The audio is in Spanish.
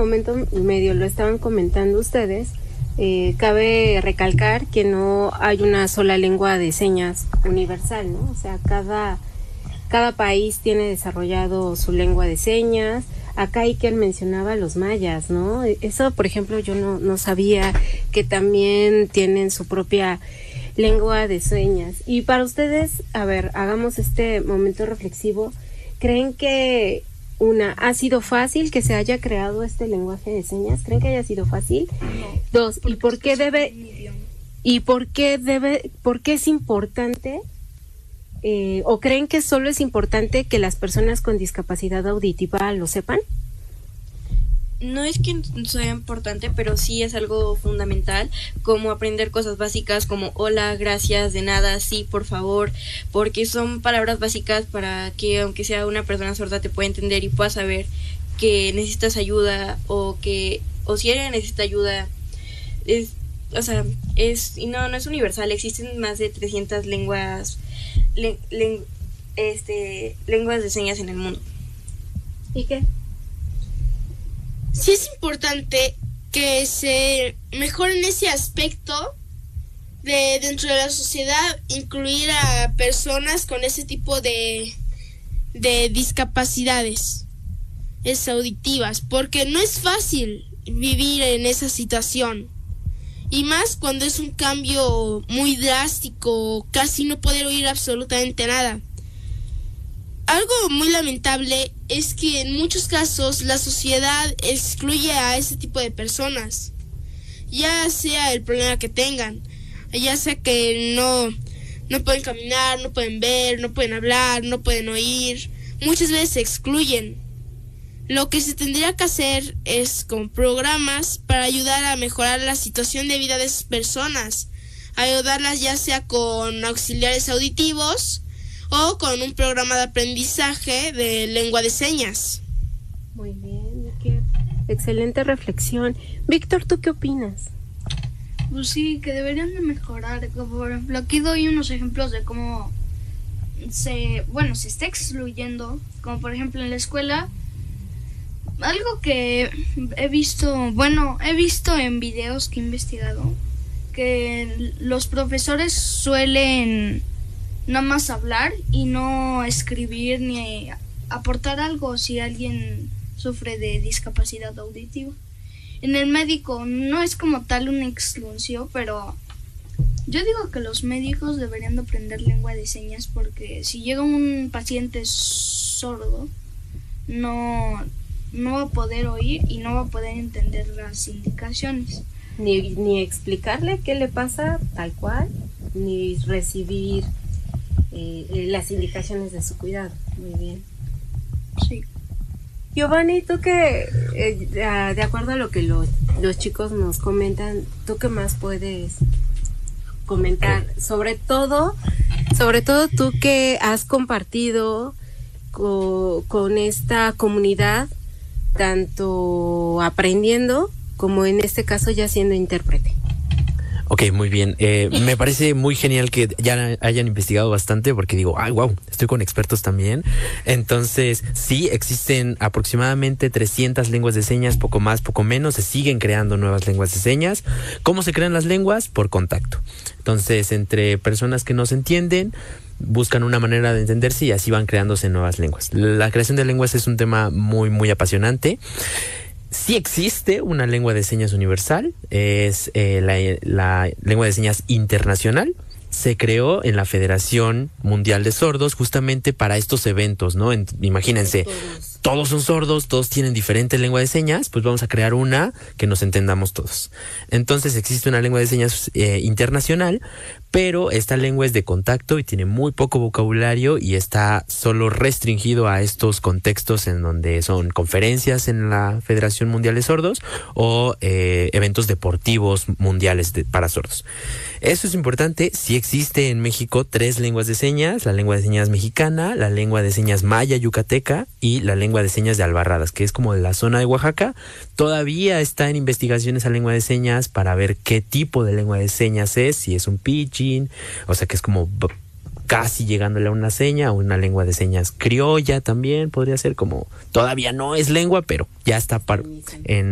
momento medio lo estaban comentando ustedes, cabe recalcar que no hay una sola lengua de señas universal, ¿no? O sea, cada país tiene desarrollado su lengua de señas. Acá Iker mencionaba los mayas, ¿no? Eso, por ejemplo, yo no sabía que también tienen su propia lengua de señas. Y para ustedes, a ver, hagamos este momento reflexivo. ¿Creen que ha sido fácil que se haya creado este lenguaje de señas? ¿Creen que haya sido fácil? No. Dos, ¿y por qué es importante? ¿O creen que solo es importante que las personas con discapacidad auditiva lo sepan? No es que sea importante, pero sí es algo fundamental, como aprender cosas básicas como hola, gracias, de nada, sí, por favor, porque son palabras básicas para que aunque sea una persona sorda te pueda entender y pueda saber que necesitas ayuda o si ella necesita ayuda. No es universal, existen más de 300 lenguas de señas en el mundo. ¿Y qué? Sí es importante que se mejore en ese aspecto de dentro de la sociedad, incluir a personas con ese tipo de discapacidades auditivas, porque no es fácil vivir en esa situación, y más cuando es un cambio muy drástico, casi no poder oír absolutamente nada. Algo muy lamentable es que en muchos casos la sociedad excluye a ese tipo de personas, ya sea el problema que tengan, ya sea que no pueden caminar, no pueden ver, no pueden hablar, no pueden oír, muchas veces se excluyen. Lo que se tendría que hacer es con programas para ayudar a mejorar la situación de vida de esas personas, ayudarlas ya sea con auxiliares auditivos o con un programa de aprendizaje de lengua de señas. Muy bien, qué excelente reflexión. Víctor, ¿tú qué opinas? Pues sí, que deberían de mejorar. Como por ejemplo, aquí doy unos ejemplos de cómo se está excluyendo. Como por ejemplo en la escuela, algo que he visto en videos que he investigado, que los profesores suelen nada más hablar y no escribir ni aportar algo si alguien sufre de discapacidad auditiva. En el médico no es como tal una exclusión, pero yo digo que los médicos deberían de aprender lengua de señas, porque si llega un paciente sordo no va a poder oír y no va a poder entender las indicaciones. Ni explicarle qué le pasa tal cual, ni recibir las indicaciones de su cuidado. Muy bien. Sí. Giovanni, tú que, de acuerdo a lo que los chicos nos comentan, ¿tú qué más puedes comentar? Sobre todo tú que has compartido con esta comunidad, tanto aprendiendo como en este caso ya siendo intérprete. Ok, muy bien. Me parece muy genial que ya hayan investigado bastante, porque digo, ay, wow, estoy con expertos también. Entonces, sí, existen aproximadamente 300 lenguas de señas, poco más, poco menos. Se siguen creando nuevas lenguas de señas. ¿Cómo se crean las lenguas? Por contacto. Entonces, entre personas que no se entienden, buscan una manera de entenderse y así van creándose nuevas lenguas. La creación de lenguas es un tema muy, muy apasionante. Sí existe una lengua de señas universal, es la lengua de señas internacional. Se creó en la Federación Mundial de Sordos justamente para estos eventos, ¿no? Imagínense, todos son sordos, todos tienen diferente lengua de señas, pues vamos a crear una que nos entendamos todos. Entonces existe una lengua de señas internacional, pero esta lengua es de contacto y tiene muy poco vocabulario y está solo restringido a estos contextos en donde son conferencias en la Federación Mundial de Sordos o eventos deportivos mundiales para sordos. Eso es importante. Sí existe en México 3 lenguas de señas: la lengua de señas mexicana, la lengua de señas maya yucateca y la lengua de señas de Albarradas, que es como de la zona de Oaxaca. Todavía está en investigación esa lengua de señas para ver qué tipo de lengua de señas es, si es un pidgin, o sea que es como casi llegándole a una seña, o una lengua de señas criolla también podría ser, como todavía no es lengua, pero ya está en